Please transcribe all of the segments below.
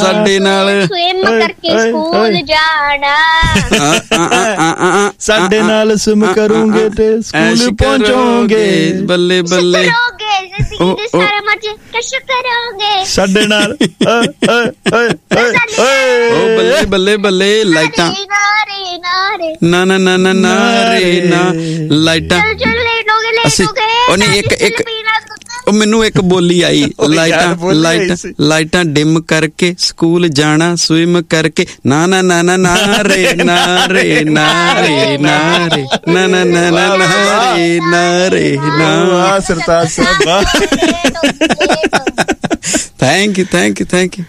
ਸਾਡੇ ਨਾਲ ਸਵਿਮ ਕਰਕੇ ਸਕੂਲ ਜਾਣਾ, ਸਾਡੇ ਨਾਲ ਸਵਿਮ ਕਰੋਗੇ ਤੇ ਸਕੂਲ ਪਹੁੰਚੋਗੇ, ਬੱਲੇ ਬੱਲੇ ਸਾਰਾ ਮਰਜ਼ੀ ਕਸ਼ ਕਰੋਗੇ ਸਾਡੇ ਨਾਲ ਬੱਲੇ ਬੱਲੇ ਬੱਲੇ ਲਾਈਟਾਂ ਨਾ ਨਾ ਨਾ ਨਾ ਨਾ ਰੇ ਨਾ ਲਾਈਟਾਂ ਅਸੀਂ ਉਹ ਨਹੀਂ ਇੱਕ ਉਹ ਮੈਨੂੰ ਇੱਕ ਬੋਲੀ ਆਈ ਲਾਈਟਾਂ ਡਿਮ ਕਰਕੇ ਸਕੂਲ ਜਾਣਾ ਸਵਿਮ ਕਰਕੇ ਨਾ ਨਾ ਨਾ ਨਾ ਨਾ ਰੇ ਨਾ ਰੇ ਨਾ ਰੇ ਨਾ ਰੇ ਨਾ ਨਾ ਨਾ ਨਾ ਨਾ ਰੇ ਨਾ ਰੇ ਨਾ ਸਰਤਾਜ ਸਾਹਿਬ ਥੈਂਕ ਯੂ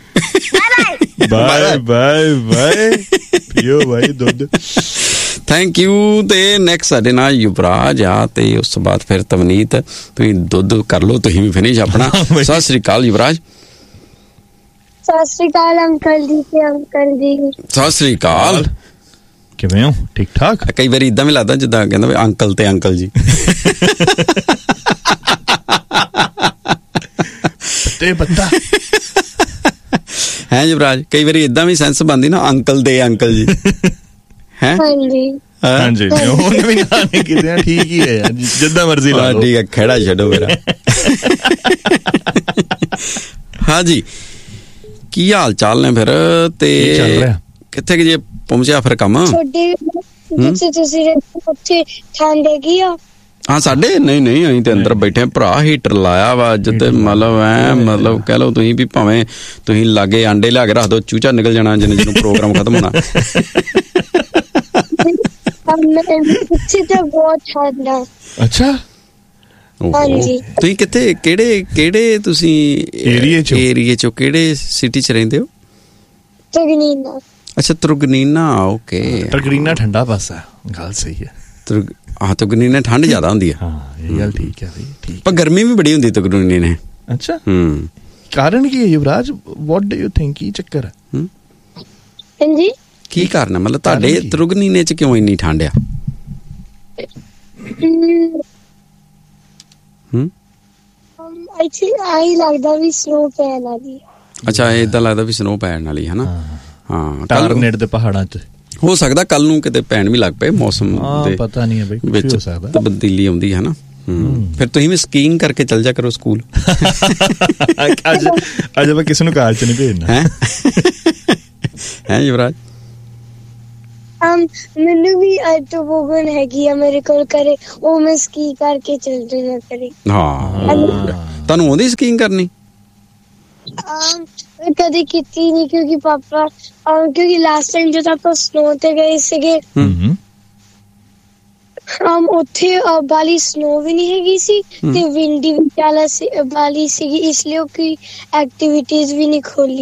ਬਾਏ ਪੀਓ ਭਾਈ ਦੁੱਧ ਥੈਂਕ ਯੂ। ਤੇ ਨੈਕਸਟ ਸਾਡੇ ਨਾਲ ਯੁਵਰਾਜ ਆ ਤੇ ਉਸ ਤੋਂ ਬਾਅਦ ਫਿਰ ਤਵਨੀਤ, ਤੁਸੀਂ ਦੁੱਧ ਕਰ ਲਓ, ਤੁਸੀਂ ਵੀ ਫਿਨਿਸ਼ ਆਪਣਾ। ਸਤਿ ਸ੍ਰੀ ਅਕਾਲ ਯੁਵਰਾਜ। ਸਤਿ ਸ੍ਰੀ ਅਕਾਲ ਅੰਕਲ ਜੀ ਤੇ ਅੰਕਲ ਜੀ। ਸਤਿ ਸ੍ਰੀ ਅਕਾਲ, ਕਿਵੇਂ ਹੋ? ਠੀਕ ਠਾਕ। ਕਈ ਵਾਰੀ ਇਦਾਂ ਵੀ ਲੱਗਦਾ ਜਿੱਦਾਂ ਕਹਿੰਦਾ ਵੀ ਅੰਕਲ ਤੇ ਅੰਕਲ ਜੀ। ਤੇ ਪੱਤਾ ਹੈ ਯੁਵਰਾਜ, ਕਈ ਵਾਰੀ ਇਦਾਂ ਵੀ ਸੈਂਸ ਬਣਦੀ ਨਾ ਅੰਕਲ ਦੇ ਅੰਕਲ ਜੀ ਹੈ। ਹਾਂਜੀ ਹੁਣ ਵੀ ਨਹੀਂ ਕਿਤੇ ਠੀਕ ਹੀ ਹੈ ਯਾਰ, ਜਿੱਦਾਂ ਮਰਜ਼ੀ ਲਾ ਲਓ। ਠੀਕ ਹੈ, ਖੜਾ ਛੱਡੋ ਮੇਰਾ। ਹਾਂਜੀ, ਕੀ ਹਾਲ ਚਾਲ ਨੇ ਫਿਰ? ਤੇ ਕਿੱਥੇ ਕਿ ਜੇ ਪਹੁੰਚਿਆ ਫਿਰ ਕੰਮ? ਹਾਂ ਸਾਡੇ ਨਹੀਂ ਅਸੀਂ ਤੇ ਅੰਦਰ ਬੈਠੇ ਭਰਾ, ਹੀਟਰ ਲਾਇਆ ਵਾ ਅੱਜ ਤੇ ਮਤਲਬ ਕਹਿ ਲਓ ਤੁਸੀਂ ਵੀ ਭਾਵੇਂ ਤੁਸੀਂ ਲਾਗੇ ਆਂਡੇ ਲਿਆ ਕੇ ਰੱਖ ਦੋ, ਚੂਚਾ ਨਿਕਲ ਜਾਣਾ ਜਿਹਨੂੰ ਪ੍ਰੋਗਰਾਮ ਖਤਮ ਹੋਣਾ। ਅੱਛਾ ਤੁਸੀਂ ਕਿੱਥੇ ਕਿਹੜੇ ਤੁਸੀਂ ਏਰੀਏ ਚੋਂ ਕਿਹੜੇ ਸਿਟੀ ਚ ਰਹਿੰਦੇ ਹੋ? ਤੁਰਗਨੀਨਾ। ਅੱਛਾ ਤੁਰਗਨੀਨਾ, ਓਕੇ। ਤੁਰਗਨੀਨਾ ਠੰਡਾ ਪਾਸਾ, ਗੱਲ ਸਹੀ ਹੈ। ਤੁਰਗਨੀਨਾ ਠੰਡ ਜ਼ਿਆਦਾ ਹੁੰਦੀ ਹੈ। ਹਾਂ ਇਹ ਗੱਲ ਠੀਕ ਹੈ ਬਈ, ਠੀਕ। ਪਰ ਗਰਮੀ ਵੀ ਬੜੀ ਹੁੰਦੀ ਤੁਰਗਨੀਨੇ। ਅੱਛਾ ਕਾਰਨ ਕੀ ਹੈ ਯੁਵਰਾਜ? What do you think? ਕੀ ਚੱਕਰ ਹੈ? ਹਾਂਜੀ ਕੀ ਕਾਰਨ ਹੈ ਮਤਲਬ ਤੁਹਾਡੇ ਤੁਰਗਨੀਨੇ ਚ ਕਿਉਂ ਇੰਨੀ ਠੰਡ ਆ? ਆਈ ਲੱਗਦਾ ਵੀ ਸਨੋ ਪੈਣ ਵਾਲੀ। ਅੱਛਾ ਏਦਾਂ ਲੱਗਦਾ ਵੀ ਸਨੋ ਪੈਣ ਵਾਲੀ ਹੈ ਨਾ। ਹਾਂ ਟਾਰਨੇਟ ਦੇ ਪਹਾੜਾਂ ਚ ਹੋ ਸਕਦਾ ਕੱਲ ਨੂੰ ਕਿਤੇ ਪੈਣ ਵੀ ਲੱਗ ਪਏ, ਮੌਸਮ ਦੇ ਪਤਾ ਨਹੀਂ ਹੈ ਬਈ, ਵਿੱਚ ਤਬਦੀਲੀ ਆਉਂਦੀ ਹੈ ਨਾ। ਫਿਰ ਤੁਸੀਂ ਵੀ ਸਕੀਇੰਗ ਕਰਕੇ ਚੱਲ ਜਾ ਕਰੋ ਸਕੂਲ। ਅੱਜ ਆਪਾਂ ਕਿਸੇ ਨੂੰ ਕਾਰ ਚ ਨਹੀਂ ਭੇਜਣਾ ਹੈ ਯੁਵਰਾਜ। ਮੈਨੂੰ ਵੀ ਟੋਬੋਗਨ ਹੈਗੀ ਆ ਮੇਰੇ ਕੋਲ ਘਰੇ, ਉਹ ਮੈਂ ਸਕੀ ਕਰਕੇ ਚੱਲ ਜਾਣਾ ਕਰੇ। ਹਾਂ ਤੁਹਾਨੂੰ ਆਉਂਦੀ ਸਕੀਇੰਗ ਕਰਨੀ? ਕਦੇ ਕੀਤੀ ਨਹੀਂ ਕਿਉਂਕਿ ਪਾਪਾ ਕਿਉਂਕਿ ਲਾਸਟ ਟਾਈਮ ਜਦੋਂ ਆਪਾਂ ਸਨੋ ਤੇ ਗਏ ਸੀਗੇ ਉੱਥੇ ਬਾਲੀ ਸਨੋ ਵੀ ਨਹੀਂ ਹੈਗੀ ਸੀ ਤੇ ਵਿੰਡੀ ਵੀ ਬਾਲੀ ਸੀਗੀ, ਇਸ ਲਈ ਕੋਈ ਐਕਟੀਵਿਟੀਜ਼ ਵੀ ਨਹੀਂ ਖੋਲੀ।